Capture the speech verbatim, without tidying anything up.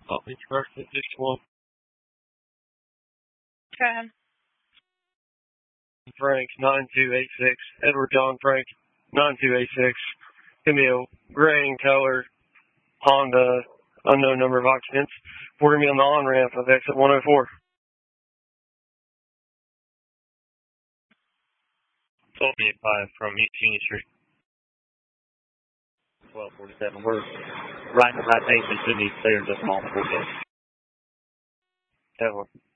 I'll be first at six one. Okay. Frank, nine two eight six. Edward John Frank, nine two eight six. Camille, gray in color, Honda, unknown number of occupants. We're going to be on the on-ramp of exit one oh four. twelve eighty-five from eighteenth Street. twelve forty-seven. We're right in the right station to these stairs up on four. Evelyn.